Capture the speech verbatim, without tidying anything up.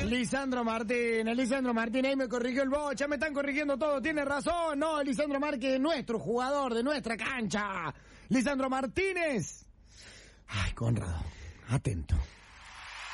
Lisandro Martínez, Lisandro Martínez, ahí me corrigió el bocha, me están corrigiendo todo, tiene razón, no, Lisandro Márquez, nuestro jugador de nuestra cancha. Lisandro Martínez. Ay, Conrado, atento.